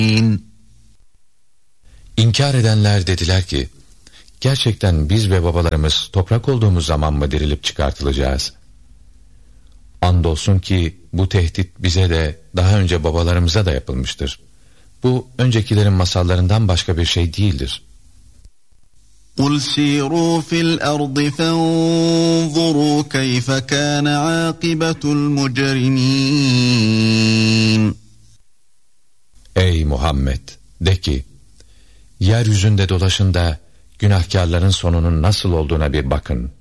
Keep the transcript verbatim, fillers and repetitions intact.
İnkar edenler dediler ki, gerçekten biz ve babalarımız toprak olduğumuz zaman mı dirilip çıkartılacağız? Andolsun ki bu tehdit bize de daha önce babalarımıza da yapılmıştır. Bu öncekilerin masallarından başka bir şey değildir. قُلْ سِيرُوا فِي الْأَرْضِ فَانظُرُوا كَيْفَ كَانَ عَاقِبَةُ الْمُجْرِمِينَ. Ey Muhammed! De ki, yeryüzünde dolaşın da günahkarların sonunun nasıl olduğuna bir bakın.